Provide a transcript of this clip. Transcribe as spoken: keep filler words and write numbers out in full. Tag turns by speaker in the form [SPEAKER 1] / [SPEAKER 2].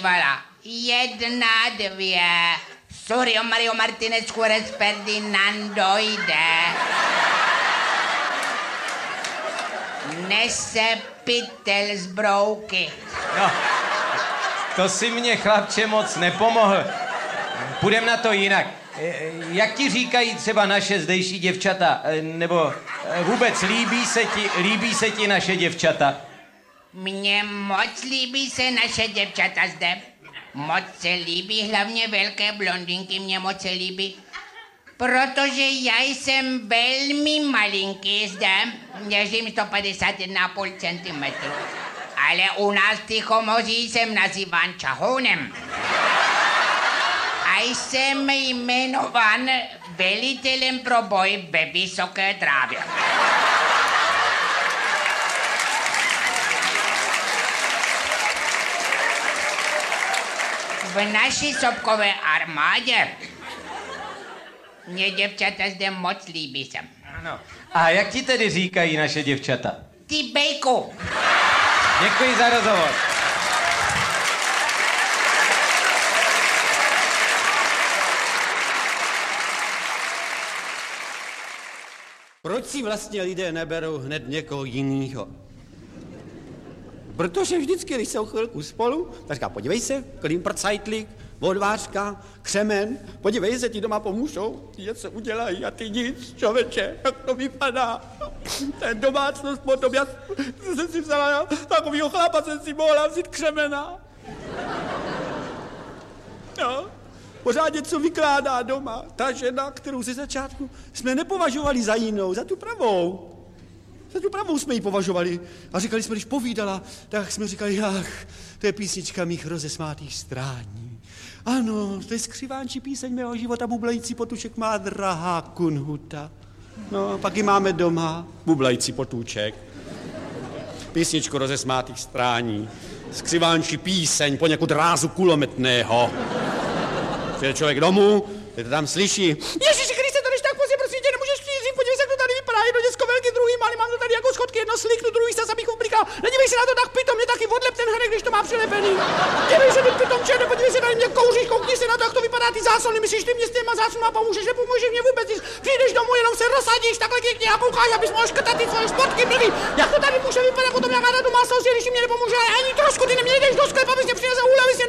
[SPEAKER 1] zpívala. Jedna, dvě. Sorio Mario Martinez Juarez Ferdinando jde. Nese pytel z brouky.
[SPEAKER 2] No, to si mě, chlapče, moc nepomohl. Půjdem na to jinak. Jak ti říkají třeba naše zdejší děvčata? Nebo vůbec líbí se ti, líbí se ti naše děvčata?
[SPEAKER 1] Mně moc líbí se naše děvčata zde. Moc se líbí, hlavně velké blondinky mě moc se líbí. Protože já jsem velmi malinký zde, měřím sto padesát jedna celá pět centimetru. Ale u nás v Tichomoří jsem nazýván čahounem. A jsem jmenován velitelem pro boj ve vysoké trávě. V naší sopkové armádě mě děvčata zde moc líbí se.
[SPEAKER 2] Ano. A jak ti tedy říkají naše děvčata?
[SPEAKER 1] Ty bejku.
[SPEAKER 2] Děkuji za rozhovor.
[SPEAKER 3] Proč si vlastně lidé neberou hned někoho jinýho? Protože vždycky, když jsou chvilku spolu, tak říká, podívej se, klimprcajtlík, odvářka, křemen, podívej se, ti doma pomůžou, ti něco udělají a ty nic, člověče, jak to vypadá. Ten domácnost potom, já jsem si vzala, já, takovýho chlapa jsem si mohla vzít křemena. No, pořád něco vykládá doma. Ta žena, kterou ze začátku jsme nepovažovali za jinou, za tu pravou. Za tu pravou jsme ji považovali. A říkali jsme, když povídala, tak jsme říkali, ach, to je písnička mých rozesmátých strání. Ano, to je skřivánčí píseň mého života, bublající potůček má drahá kunhuta. No, pak ji máme doma, bublající potůček. Písničku rozesmátých strání. Skřivánčí píseň poněkud rázu kulometného. Přijde člověk domů, ty to tam slyší. Ježiši Kriste, to když tak pozdě, prosím tě, nemůžeš přijít dřív, podívej se, jak to tady vypadá, jedno děcko velký, druhý malý, mám to tady jako schodky, jedno slíknu, druhý se abych ublikal. Nedívej se na to tak pitom, mě taky odlep ten hrnek, když to má přilepený. Dívej se, ty pitom černo, podívej se, tady mě kouříš, koukni se na to, jak to vypadá ty záslony, myslíš, ty mě s těma záslonama pomůžeš, nepomůžeš mě vůbec nic. Přijdeš domů, jenom se rozsadíš, takhle pěkně a koukáš, abys mohl škrtat ty svoje športky, blbý. Jak to tady může vypadat potom nějaká domácnost, když mi nepomůže, ani trošku, ty neměl jdeš do sklepa, abys mě přinesl úlev,